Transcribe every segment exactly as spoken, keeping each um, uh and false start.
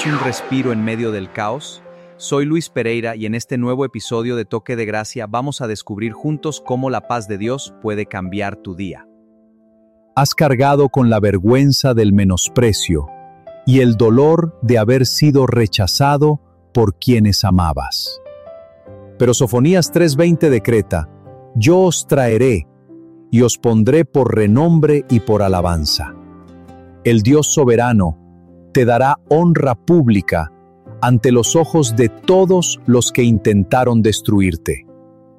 ¿Necesitas un respiro en medio del caos? Soy Luis Pereira y en este nuevo episodio de Toque de Gracia vamos a descubrir juntos cómo la paz de Dios puede cambiar tu día. Has cargado con la vergüenza del menosprecio y el dolor de haber sido rechazado por quienes amabas. Pero Sofonías tres veinte decreta: yo os traeré y os pondré por renombre y por alabanza. El Dios soberano te dará honra pública ante los ojos de todos los que intentaron destruirte.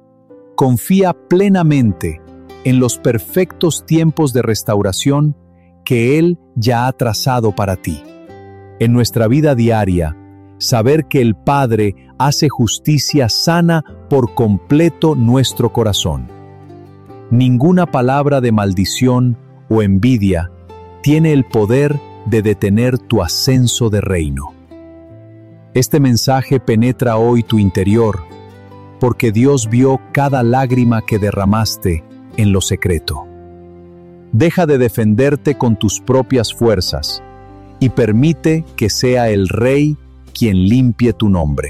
Confía plenamente en los perfectos tiempos de restauración que Él ya ha trazado para ti. En nuestra vida diaria, saber que el Padre hace justicia sana por completo nuestro corazón. Ninguna palabra de maldición o envidia tiene el poder de detener tu ascenso de reino. Este mensaje penetra hoy tu interior, porque Dios vio cada lágrima que derramaste en lo secreto. Deja de defenderte con tus propias fuerzas y permite que sea el Rey quien limpie tu nombre.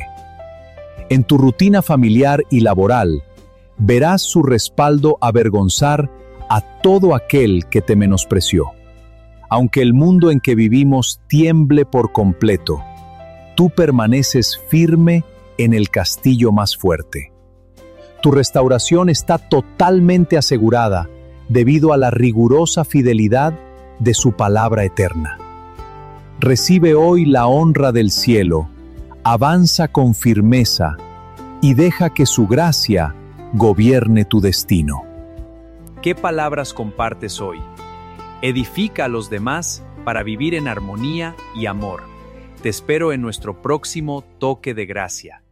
En tu rutina familiar y laboral, verás su respaldo avergonzar a todo aquel que te menospreció. Aunque el mundo en que vivimos tiemble por completo, tú permaneces firme en el castillo más fuerte. Tu restauración está totalmente asegurada debido a la rigurosa fidelidad de su palabra eterna. Recibe hoy la honra del cielo, avanza con firmeza y deja que su gracia gobierne tu destino. ¿Qué palabras compartes hoy? Edifica a los demás para vivir en armonía y amor. Te espero en nuestro próximo Toque de Gracia.